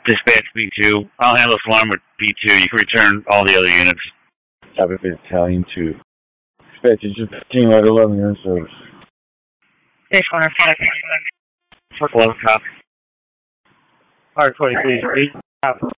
Dispatch B2. I'll handle this alarm with B2. You can return all the other units. Copy for Italian 2. Dispatch, it's just 15 right 11, you're in service. 605. 11 copy. R23, copy.